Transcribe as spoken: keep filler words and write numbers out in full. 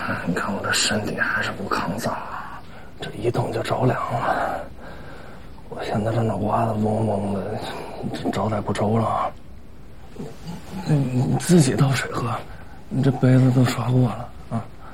你看我这身体还是不抗造，这一动就着凉了。我现在这脑瓜子嗡嗡的，招待不周了。你你自己倒水喝，你这杯子都刷过了。